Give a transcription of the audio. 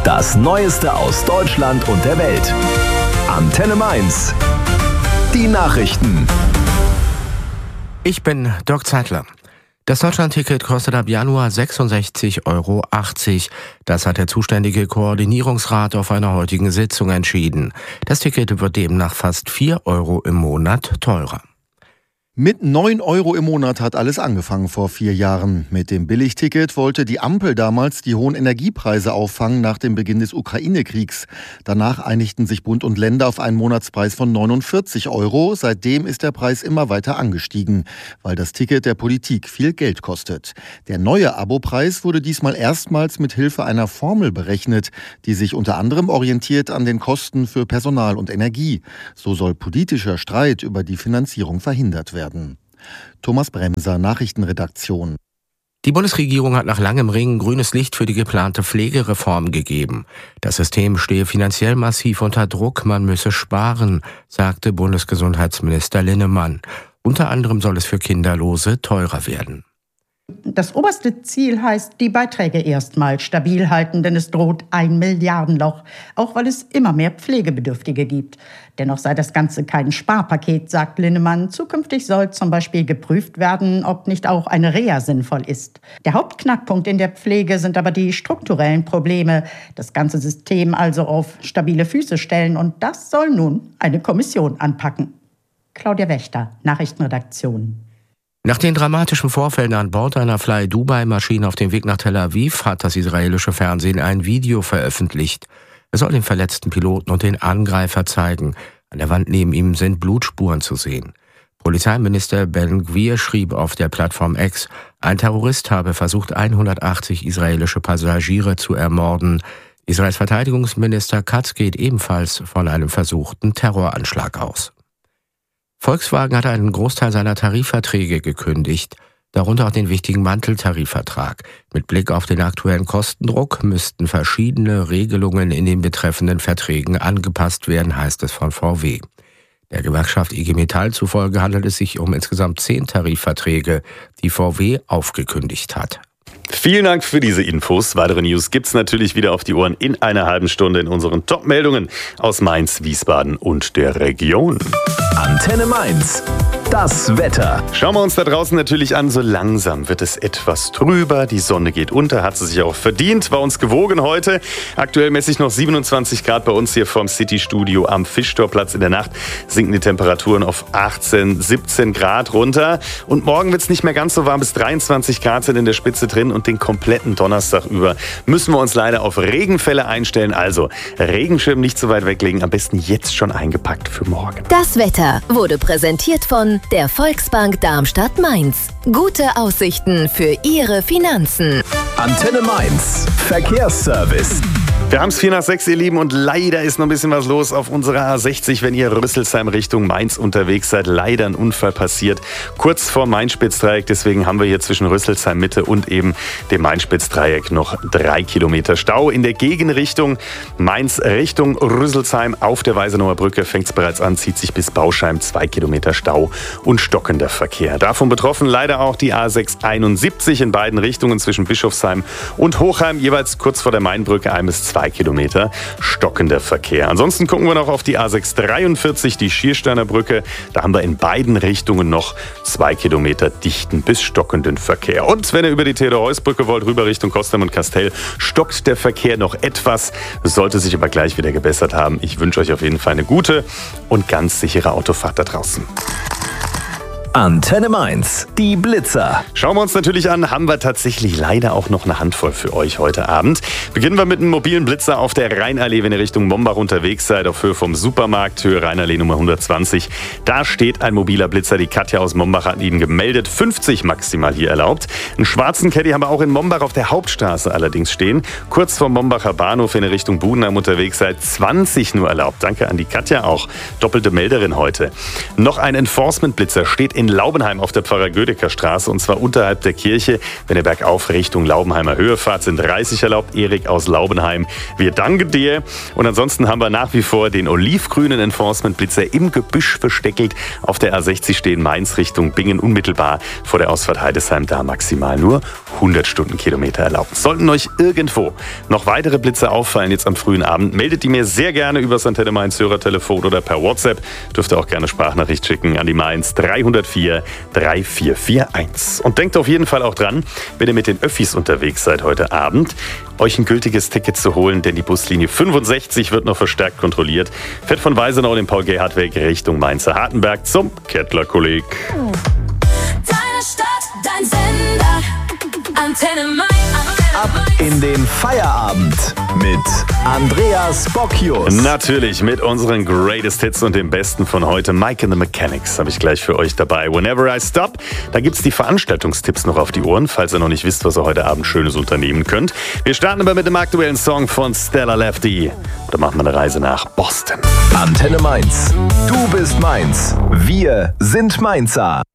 Das Neueste aus Deutschland und der Welt. Antenne Mainz. Die Nachrichten. Ich bin Dirk Zeitler. Das Deutschland-Ticket kostet ab Januar 66,80 €. Das hat der zuständige Koordinierungsrat auf einer heutigen Sitzung entschieden. Das Ticket wird demnach fast 4 € im Monat teurer. Mit 9 € im Monat hat alles angefangen vor 4 Jahren. Mit dem Billigticket wollte die Ampel damals die hohen Energiepreise auffangen nach dem Beginn des Ukraine-Kriegs. Danach einigten sich Bund und Länder auf einen Monatspreis von 49 €. Seitdem ist der Preis immer weiter angestiegen, weil das Ticket der Politik viel Geld kostet. Der neue Abopreis wurde diesmal erstmals mit Hilfe einer Formel berechnet, die sich unter anderem orientiert an den Kosten für Personal und Energie. So soll politischer Streit über die Finanzierung verhindert werden. Thomas Bremser, Nachrichtenredaktion. Die Bundesregierung hat nach langem Ringen grünes Licht für die geplante Pflegereform gegeben. Das System stehe finanziell massiv unter Druck, man müsse sparen, sagte Bundesgesundheitsminister Linnemann. Unter anderem soll es für Kinderlose teurer werden. Das oberste Ziel heißt, die Beiträge erstmal stabil halten, denn es droht ein Milliardenloch, auch weil es immer mehr Pflegebedürftige gibt. Dennoch sei das Ganze kein Sparpaket, sagt Linnemann. Zukünftig soll zum Beispiel geprüft werden, ob nicht auch eine Reha sinnvoll ist. Der Hauptknackpunkt in der Pflege sind aber die strukturellen Probleme. Das ganze System also auf stabile Füße stellen, und das soll nun eine Kommission anpacken. Claudia Wächter, Nachrichtenredaktion. Nach den dramatischen Vorfällen an Bord einer Fly-Dubai-Maschine auf dem Weg nach Tel Aviv hat das israelische Fernsehen ein Video veröffentlicht. Es soll den verletzten Piloten und den Angreifer zeigen. An der Wand neben ihm sind Blutspuren zu sehen. Polizeiminister Ben Gvir schrieb auf der Plattform X, ein Terrorist habe versucht, 180 israelische Passagiere zu ermorden. Israels Verteidigungsminister Katz geht ebenfalls von einem versuchten Terroranschlag aus. Volkswagen hat einen Großteil seiner Tarifverträge gekündigt, darunter auch den wichtigen Manteltarifvertrag. Mit Blick auf den aktuellen Kostendruck müssten verschiedene Regelungen in den betreffenden Verträgen angepasst werden, heißt es von VW. Der Gewerkschaft IG Metall zufolge handelt es sich um insgesamt 10 Tarifverträge, die VW aufgekündigt hat. Vielen Dank für diese Infos. Weitere News gibt's natürlich wieder auf die Ohren in einer halben Stunde in unseren Top-Meldungen aus Mainz, Wiesbaden und der Region. Antenne Mainz. Das Wetter. Schauen wir uns da draußen natürlich an. So langsam wird es etwas trüber. Die Sonne geht unter, hat sie sich auch verdient. War uns gewogen heute. Aktuell messe ich noch 27 Grad bei uns hier vom City-Studio am Fischtorplatz. In der Nacht sinken die Temperaturen auf 18, 17 Grad runter. Und morgen wird es nicht mehr ganz so warm. Bis 23 Grad sind in der Spitze drin. Und den kompletten Donnerstag über müssen wir uns leider auf Regenfälle einstellen. Also Regenschirm nicht so weit weglegen. Am besten jetzt schon eingepackt für morgen. Das Wetter wurde präsentiert von der Volksbank Darmstadt-Mainz. Gute Aussichten für Ihre Finanzen. Antenne Mainz. Verkehrsservice. Wir haben es 4:06, ihr Lieben, und leider ist noch ein bisschen was los auf unserer A60, wenn ihr Rüsselsheim Richtung Mainz unterwegs seid. Leider ein Unfall passiert, kurz vor Main-Spitz-Dreieck. Deswegen haben wir hier zwischen Rüsselsheim Mitte und eben dem Main-Spitz-Dreieck noch 3 Kilometer Stau. In der Gegenrichtung Mainz Richtung Rüsselsheim auf der Weisenauer Brücke fängt es bereits an, zieht sich bis Bauscheim 2 Kilometer Stau und stockender Verkehr. Davon betroffen leider auch die A671 in beiden Richtungen zwischen Bischofsheim und Hochheim, jeweils kurz vor der Mainbrücke 1 bis 2 Kilometer stockender Verkehr. Ansonsten gucken wir noch auf die A643, die Schiersteiner Brücke. Da haben wir in beiden Richtungen noch 2 Kilometer dichten bis stockenden Verkehr. Und wenn ihr über die Theodor-Heuss-Brücke wollt, rüber Richtung Kostheim und Kastell, stockt der Verkehr noch etwas, sollte sich aber gleich wieder gebessert haben. Ich wünsche euch auf jeden Fall eine gute und ganz sichere Autofahrt da draußen. Antenne Mainz, die Blitzer. Schauen wir uns natürlich an, haben wir tatsächlich leider auch noch eine Handvoll für euch heute Abend. Beginnen wir mit einem mobilen Blitzer auf der Rheinallee, wenn ihr Richtung Mombach unterwegs seid, auf Höhe vom Supermarkt, Höhe Rheinallee Nummer 120. Da steht ein mobiler Blitzer, die Katja aus Mombach hat ihn gemeldet, 50 maximal hier erlaubt. Einen schwarzen Caddy haben wir auch in Mombach auf der Hauptstraße allerdings stehen. Kurz vor Mombacher Bahnhof, wenn ihr Richtung Budenheim unterwegs seid, 20 nur erlaubt. Danke an die Katja auch, doppelte Melderin heute. Noch ein Enforcement-Blitzer steht in in Laubenheim auf der Pfarrer-Gödecker-Straße und zwar unterhalb der Kirche. Wenn ihr bergauf Richtung Laubenheimer Höhe fahrt, sind 30 erlaubt. Erik aus Laubenheim, wir danken dir. Und ansonsten haben wir nach wie vor den olivgrünen Enforcement-Blitzer im Gebüsch versteckelt. Auf der A60 stehen Mainz Richtung Bingen unmittelbar vor der Ausfahrt Heidesheim. Da maximal nur 100 Stundenkilometer erlaubt. Sollten euch irgendwo noch weitere Blitze auffallen jetzt am frühen Abend, meldet die mir sehr gerne über das Antenne Mainz Hörertelefon oder per WhatsApp. Dürft ihr auch gerne Sprachnachricht schicken an die Mainz 304 3441. Und denkt auf jeden Fall auch dran, wenn ihr mit den Öffis unterwegs seid heute Abend, euch ein gültiges Ticket zu holen, denn die Buslinie 65 wird noch verstärkt kontrolliert. Fährt von Weisenau den Paul-Gerhardt-Weg Richtung Mainzer Hartenberg zum Kettler-Kolleg. Deine Stadt, dein Sender, Antenne Mainz. Ab in den Feierabend mit Andreas Bocchius. Natürlich mit unseren Greatest Hits und dem Besten von heute. Mike and the Mechanics habe ich gleich für euch dabei. Whenever I Stop, da gibt es die Veranstaltungstipps noch auf die Ohren, falls ihr noch nicht wisst, was ihr heute Abend Schönes unternehmen könnt. Wir starten aber mit dem aktuellen Song von Stella Lefty. Da machen wir eine Reise nach Boston. Antenne Mainz. Du bist Mainz. Wir sind Mainzer.